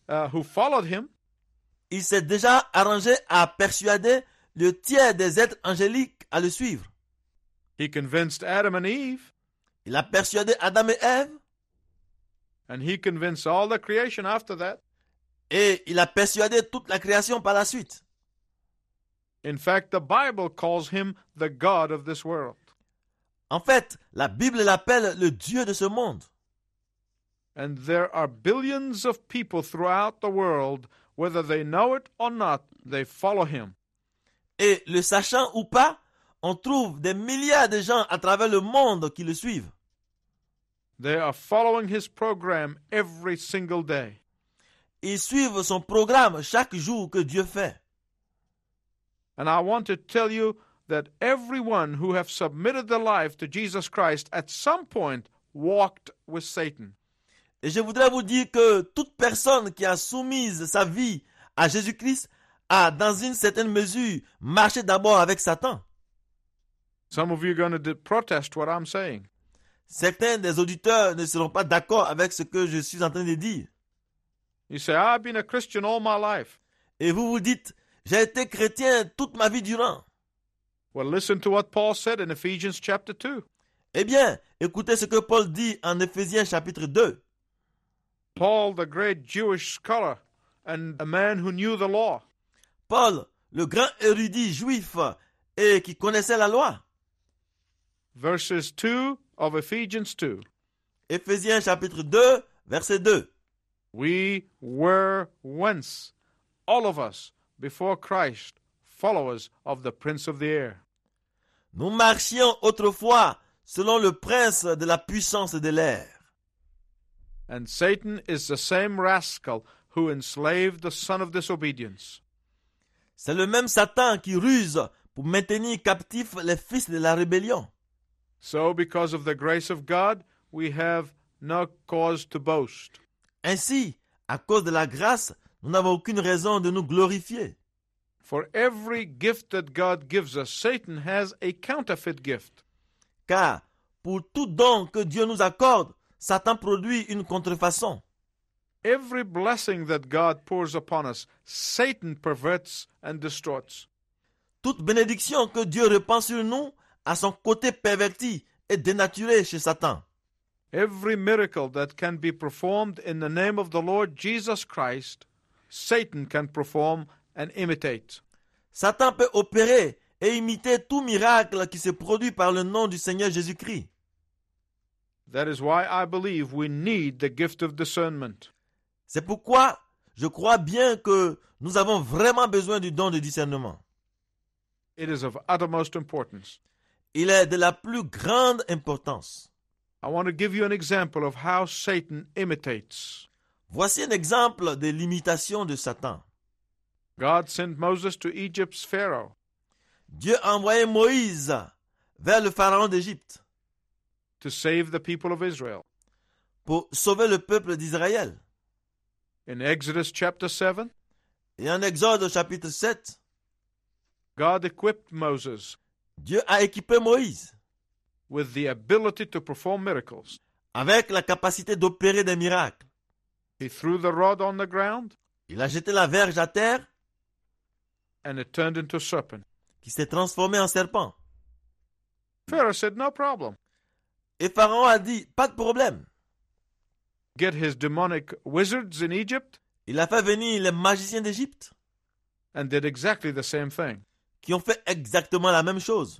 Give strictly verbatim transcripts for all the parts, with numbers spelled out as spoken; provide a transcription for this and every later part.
uh, who followed him. Il s'est déjà arrangé à persuader le tiers des êtres angéliques à le suivre. He convinced Adam and Eve, Il a persuadé Adam et Ève, and he convinced all the creation after that. et il a persuadé toute la création par la suite. In fact, the Bible calls him the God of this world. En fait, la Bible l'appelle le Dieu de ce monde. And there are billions of people throughout the world, whether they know it or not, they follow him. Et le sachant ou pas, on trouve des milliards de gens à travers le monde qui le suivent. They are following his program every single day. Ils suivent son programme chaque jour que Dieu fait. And I want to tell you that everyone who have submitted their life to Jesus Christ at some point walked with Satan. Et je voudrais vous dire que toute personne qui a soumise sa vie à Jésus-Christ a, dans une certaine mesure, marché d'abord avec Satan. Some of you are going to protest what I'm saying. Certains des auditeurs ne seront pas d'accord avec ce que je suis en train de dire. You say, I've been a Christian all my life. Et vous vous dites, j'ai été chrétien toute ma vie durant. Well, listen to what Paul said in Ephesians chapter two. Eh bien, écoutez ce que Paul dit en Éphésiens chapitre deux. Paul, the great Jewish scholar and a man who knew the law. Paul, le grand érudit juif et qui connaissait la loi. Verses two of Ephesians two. Éphésiens chapitre deux, verset deux. We were once, all of us, before Christ, followers of the Prince of the air. Nous marchions autrefois selon le prince de la puissance de l'air. And Satan is the same rascal who enslaved the son of disobedience. C'est le même Satan qui ruse pour maintenir captifs les fils de la rébellion. So, because of the grace of God, we have no cause to boast. Ainsi, à cause de la grâce, nous n'avons aucune raison de nous glorifier. For every gift that God gives us, Satan has a counterfeit gift. Car pour tout don que Dieu nous accorde, Satan produit une contrefaçon. Every blessing that God pours upon us, Satan perverts and distorts. Toute bénédiction que Dieu répand sur nous a son côté perverti et dénaturé chez Satan. Every miracle that can be performed in the name of the Lord Jesus Christ, Satan can perform and imitate. Satan peut opérer et imiter tout miracle qui se produit par le nom du Seigneur Jésus-Christ. That is why I believe we need the gift of discernment. C'est pourquoi je crois bien que nous avons vraiment besoin du don de discernement. It is of uttermost importance. Il est de la plus grande importance. I want to give you an example of how Satan imitates. Voici un exemple de l'imitation de Satan. God sent Moses to Egypt's Pharaoh. Dieu a envoyé Moïse vers le pharaon d'Égypte To save the people of Israel. pour sauver le peuple d'Israël. In Exodus chapter seven, Et en Exode chapitre sept, God equipped Moses Dieu a équipé Moïse with the ability to perform miracles. avec la capacité d'opérer des miracles. He threw the rod on the ground Il a jeté la verge à terre and it turned into a serpent. qui s'est transformée en serpent. Pharaoh said, no problem. Et Pharaon a dit, pas de problème. Get his demonic wizards in Egypt Il a fait venir les magiciens d'Égypte and did exactly the same thing. qui ont fait exactement la même chose.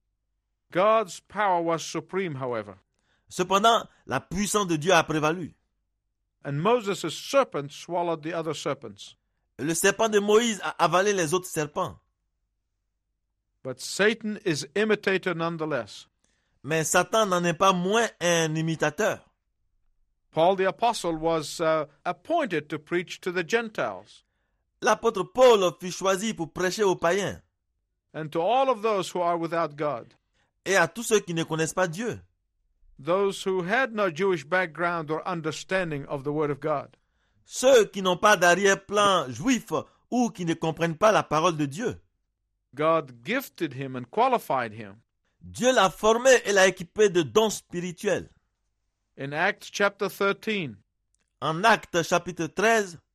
God's power was supreme, however. Cependant, la puissance de Dieu a prévalu. And Moses' serpent swallowed the other serpents. Le serpent de Moïse a avalé les autres serpents. But Satan is imitator nonetheless. Mais Satan n'en est pas moins un imitateur. Paul the apostle was uh, appointed to preach to the Gentiles L'apôtre Paul fut choisi pour prêcher aux païens and to all of those who are without God, et à tous ceux qui ne connaissent pas Dieu, those who had no Jewish background or understanding of the Word of God. ceux qui n'ont pas d'arrière-plan juif ou qui ne comprennent pas la parole de Dieu. God gifted him and qualified him. Dieu l'a formé et l'a équipé de dons spirituels. In Acts chapter thirteen, En Actes chapitre treize,